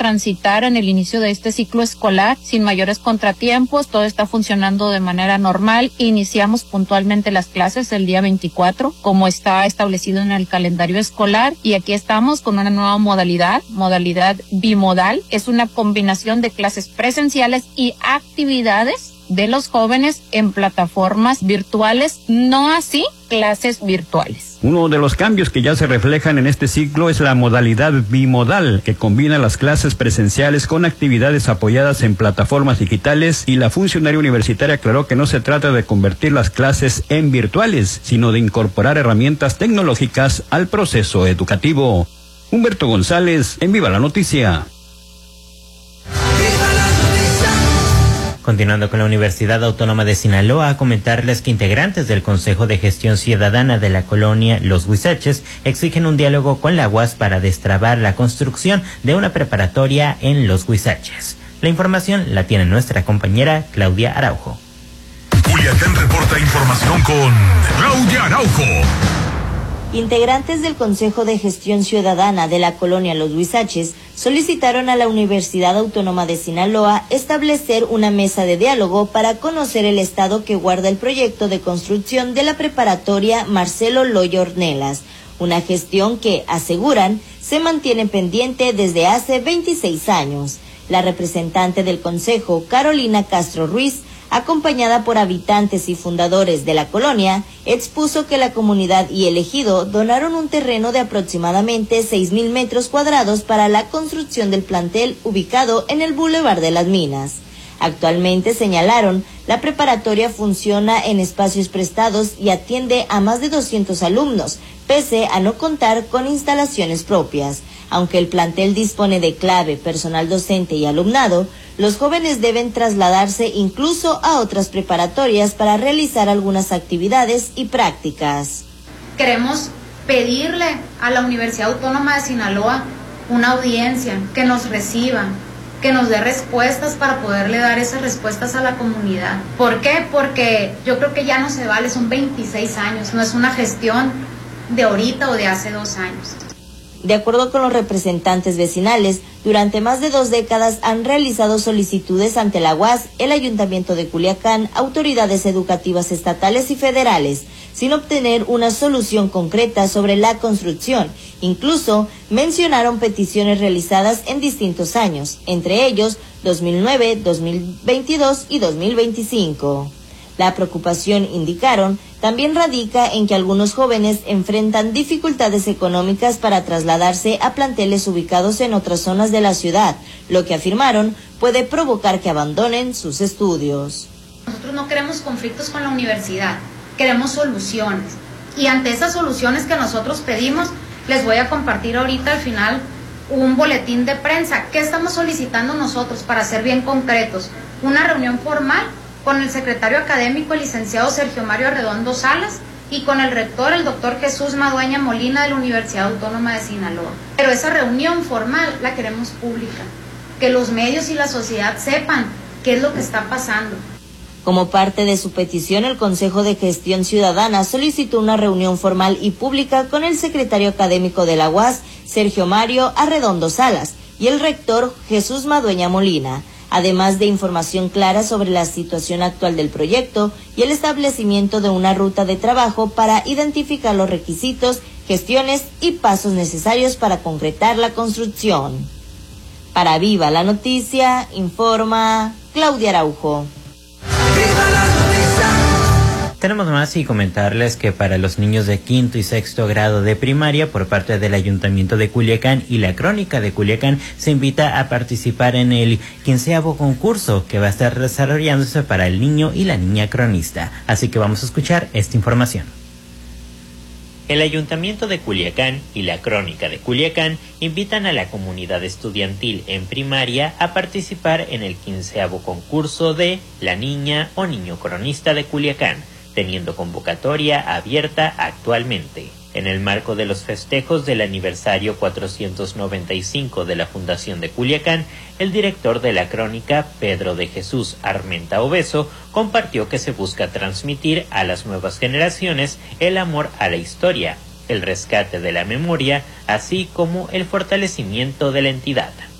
transitar en el inicio de este ciclo escolar sin mayores contratiempos. Todo está funcionando de manera normal. Iniciamos puntualmente las clases el día 24, como está establecido en el calendario escolar, y aquí estamos con una nueva modalidad bimodal. Es una combinación de clases presenciales y actividades de los jóvenes en plataformas virtuales, no así clases virtuales. Uno de los cambios que ya se reflejan en este ciclo es la modalidad bimodal, que combina las clases presenciales con actividades apoyadas en plataformas digitales, y la funcionaria universitaria aclaró que no se trata de convertir las clases en virtuales, sino de incorporar herramientas tecnológicas al proceso educativo. Humberto González, en Viva la Noticia. Continuando con la Universidad Autónoma de Sinaloa, comentarles que integrantes del Consejo de Gestión Ciudadana de la colonia Los Huizaches exigen un diálogo con la UAS para destrabar la construcción de una preparatoria en Los Huizaches. La información la tiene nuestra compañera Claudia Araujo. Culiacán reporta información con Claudia Araujo. Integrantes del Consejo de Gestión Ciudadana de la colonia Los Huizaches solicitaron a la Universidad Autónoma de Sinaloa establecer una mesa de diálogo para conocer el estado que guarda el proyecto de construcción de la preparatoria Marcelo Loyo Ornelas, una gestión que, aseguran, se mantiene pendiente desde hace 26 años. La representante del Consejo, Carolina Castro Ruiz, acompañada por habitantes y fundadores de la colonia, expuso que la comunidad y el ejido donaron un terreno de aproximadamente 6,000 metros cuadrados para la construcción del plantel ubicado en el Boulevard de las Minas. Actualmente, señalaron, la preparatoria funciona en espacios prestados y atiende a más de 200 alumnos, pese a no contar con instalaciones propias. Aunque el plantel dispone de clave, personal docente y alumnado, los jóvenes deben trasladarse incluso a otras preparatorias para realizar algunas actividades y prácticas. Queremos pedirle a la Universidad Autónoma de Sinaloa una audiencia, que nos reciba, que nos dé respuestas para poderle dar esas respuestas a la comunidad. ¿Por qué? Porque yo creo que ya no se vale, son 26 años, no es una gestión de ahorita o de hace 2 años. De acuerdo con los representantes vecinales, durante más de 2 décadas han realizado solicitudes ante la UAS, el Ayuntamiento de Culiacán, autoridades educativas estatales y federales, sin obtener una solución concreta sobre la construcción. Incluso mencionaron peticiones realizadas en distintos años, entre ellos 2009, 2022 y 2025. La preocupación, indicaron, también radica en que algunos jóvenes enfrentan dificultades económicas para trasladarse a planteles ubicados en otras zonas de la ciudad, lo que afirmaron puede provocar que abandonen sus estudios. Nosotros no queremos conflictos con la universidad, queremos soluciones. Y ante esas soluciones que nosotros pedimos, les voy a compartir ahorita al final un boletín de prensa. ¿Qué estamos solicitando nosotros para ser bien concretos? Una reunión formal con el secretario académico, el licenciado Sergio Mario Arredondo Salas, y con el rector, el doctor Jesús Madueña Molina, de la Universidad Autónoma de Sinaloa. Pero esa reunión formal la queremos pública, que los medios y la sociedad sepan qué es lo que está pasando. Como parte de su petición, el Consejo de Gestión Ciudadana solicitó una reunión formal y pública con el secretario académico de la UAS, Sergio Mario Arredondo Salas, y el rector Jesús Madueña Molina, además de información clara sobre la situación actual del proyecto y el establecimiento de una ruta de trabajo para identificar los requisitos, gestiones y pasos necesarios para concretar la construcción. Para Viva la Noticia, informa Claudia Araujo. Tenemos más y comentarles que para los niños de 5º y 6º grado de primaria, por parte del Ayuntamiento de Culiacán y la Crónica de Culiacán, se invita a participar en el 15º concurso que va a estar desarrollándose para el niño y la niña cronista. Así que vamos a escuchar esta información. El Ayuntamiento de Culiacán y la Crónica de Culiacán invitan a la comunidad estudiantil en primaria a participar en el 15º concurso de la niña o niño cronista de Culiacán, teniendo convocatoria abierta actualmente. En el marco de los festejos del aniversario 495 de la Fundación de Culiacán, el director de la Crónica, Pedro de Jesús Armenta Obeso, compartió que se busca transmitir a las nuevas generaciones el amor a la historia, el rescate de la memoria, así como el fortalecimiento de la entidad.